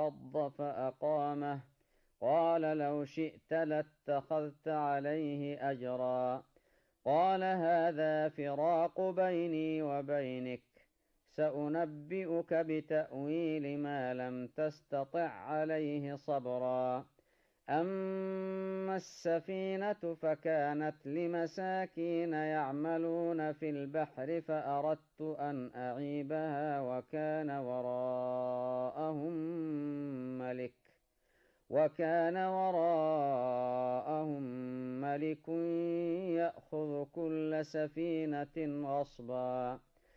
وانقض فأقامه. قال لو شئت لاتخذت عليه أجرا. قال هذا فراق بيني وبينك، سأنبئك بتأويل ما لم تستطع عليه صبرا. أما السفينة فكانت لمساكين يعملون في البحر فأردت أن أعيبها وكان وراءهم ملك يأخذ كل سفينة غصبا.